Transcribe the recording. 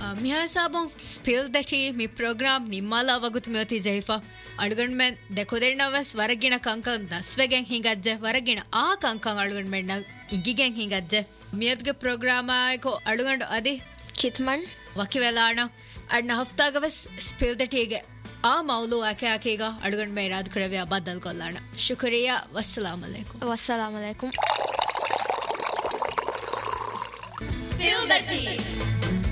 මිහසාබොන් ස්පිල් දටි මි ප්‍රෝග්‍රාම් නිම්මාලා වගුතු මෙවති ජහිෆා අඩුගන්මෙන් දෙකොදෙන්නවස් වරගෙන කංකන් දස්වගෙන් හිඟජ්ජ වරගෙන ආ කංකන් අඩුගන්මෙන්න ඉගිගෙන් හිඟජ්ජ මියත්ගේ ප්‍රෝග්‍රාමායකෝ අඩුගන්ඩ අදි ಕಿತ್ಮಣ್ ವಕಿವೆಲಾಣ ಅಡ್ನ ಹಫ್ತಾಗವಸ್ ಸ್ಪಿಲ್ ದಟೀಗೆ ಆ ಮೌಲು ಆಕೆಗ ಅಡುಗಂಡ ಮೇರಾದ್ ಕರವ್ಯ ಬದಲ್ ಕೊಲ್ಲಾಣ ಶುಕ್ರಿಯಾ ವಸ್ಸಲಾಮ್ ಅಲೈಕುಂ ವಸ್ಸಲಾಮ್ ಅಲೈಕುಂ ಸ್ಪಿಲ್ ದಟೀ